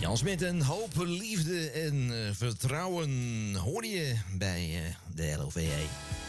Jan Smit, een hoop liefde en vertrouwen hoorde je bij de LOVE.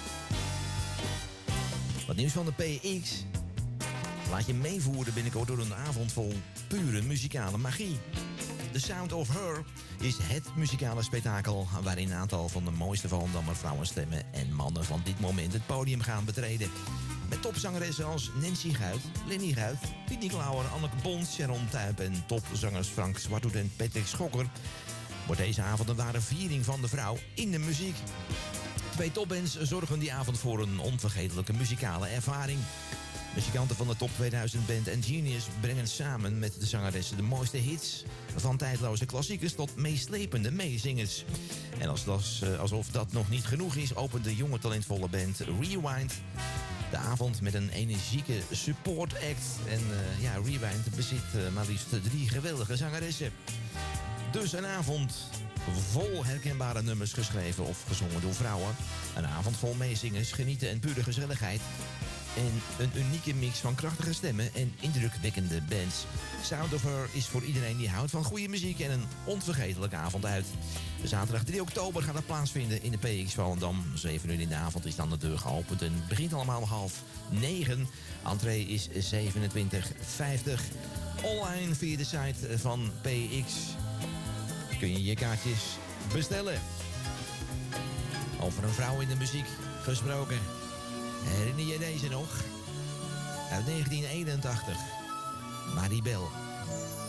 Wat nieuws van de PX. Laat je meevoeren binnenkort door een avond vol pure muzikale magie. The Sound of Her is het muzikale spektakel waarin een aantal van de mooiste Volendammer vrouwenstemmen en mannen van dit moment het podium gaan betreden. Met topzangeressen als Nancy Guit, Lenny Guit, Piet Klauwer, Anneke Bond, Sharon Tuyp en topzangers Frank Zwarthoed en Patrick Schokker wordt deze avond een ware viering van de vrouw in de muziek. Twee topbands zorgen die avond voor een onvergetelijke muzikale ervaring. Muzikanten van de Top 2000 Band en Genius brengen samen met de zangeressen de mooiste hits, van tijdloze klassiekers tot meeslepende meezingers. En alsof dat nog niet genoeg is, opent de jonge talentvolle band Rewind de avond met een energieke support act. En Rewind bezit maar liefst 3 geweldige zangeressen. Dus een avond vol herkenbare nummers geschreven of gezongen door vrouwen. Een avond vol meezingers, genieten en pure gezelligheid. En een unieke mix van krachtige stemmen en indrukwekkende bands. Sound of Her is voor iedereen die houdt van goede muziek en een onvergetelijke avond uit. Zaterdag 3 oktober gaat het plaatsvinden in de PX Volendam. 7 uur in de avond is dan de deur geopend en het begint allemaal om 8:30. Entree is 27,50. Online via de site van PX kun je je kaartjes bestellen. Over een vrouw in de muziek gesproken. Herinner je deze nog? Uit 1981. Maribel.